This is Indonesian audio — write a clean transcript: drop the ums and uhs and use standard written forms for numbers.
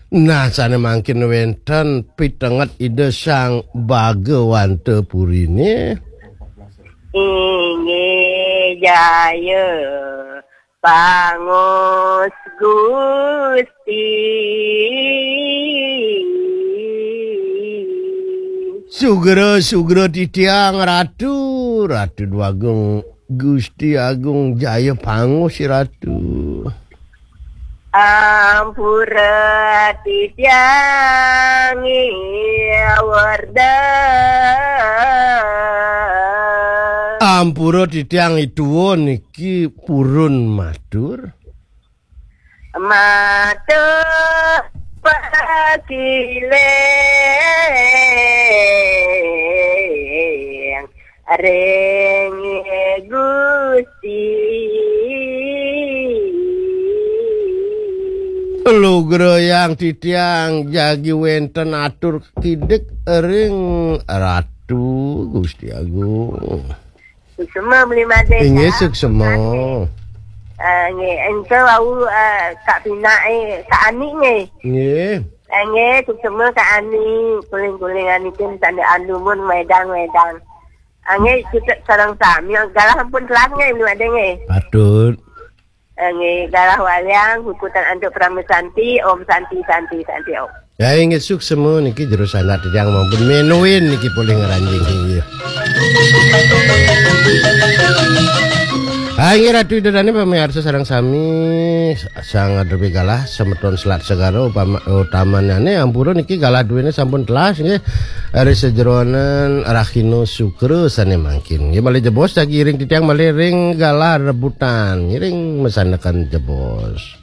Nah, sana mangkin wenten pitenget ide sang Bagawanta Purine. Inge jaya pangus Gusti. Sugera titiang Ratu Dwagung Gusti Agung Jaya pangus si Ratu. Ampura titiang warda. Ampura titiang ituwo niki purun matur. Matur pakileng renge Gusti. Lugro yang titiang jagi wenten atur kidek ring Ratu Gusti Agung. Semua beli made. Inge suksema. Nge engkau au Kak Pina Kak Ani nge. Nge. Nge semua Kak Ani kuling-kuling ani pun tanda anumun wedang. Nge kita sarang sami galah pun kelasnya ini ada nge. Patut. Nge galah waliang hukutan untuk Pramesanti Om Santi Om. Ya inget suksema niki jero sanat yang mampun menuin niki boleh ngeranjing iki. Hai Ratu Idodane pamirsa sareng sami sang adepi galah semeton selat segara utamanane ampura niki galah duwene sampun telas nggih ari sejeronen Rakhino Sukra sane mangkin nggih bali jebos lagi ring titiang bali ring galah rebutan ngiring mesanekan jebos.